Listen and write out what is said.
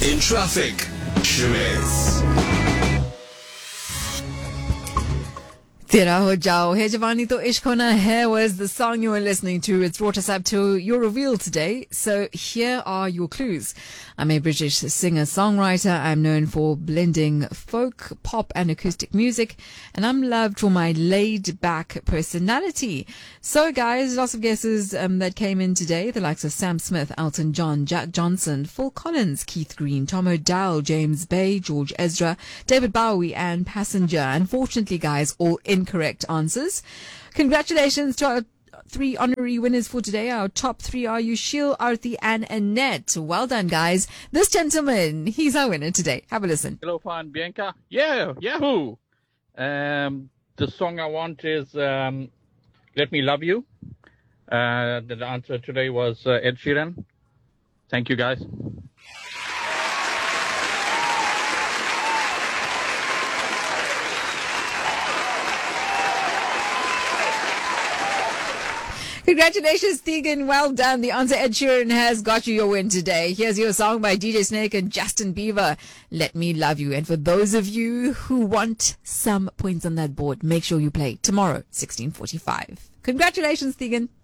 In traffic, Shamiz. Tera ho jao. Hey Javani to Ishq Hona Hai was the song you were listening to. It's brought us up to your reveal today. So here are your clues. I'm a British singer-songwriter. I'm known for blending folk, pop and acoustic music. And I'm loved for my laid-back personality. So guys, lots of guesses that came in today. The likes of Sam Smith, Elton John, Jack Johnson, Phil Collins, Keith Green, Tom O'Dowd, James Bay, George Ezra, David Bowie and Passenger. Unfortunately guys, all incorrect answers. Congratulations to our 3 honorary winners for today. Our top 3 are Yushil, Arthi and Annette. Well done guys. This gentleman, he's our winner today. Have a listen. Hello, Fan Bianca. Yeah, Yahoo! The song I want is Let Me Love You. The answer today was Ed Sheeran. Thank you, guys. Congratulations, Tegan. Well done. The answer, Ed Sheeran, has got you your win today. Here's your song by DJ Snake and Justin Bieber, Let Me Love You. And for those of you who want some points on that board, make sure you play tomorrow, 16:45. Congratulations, Tegan.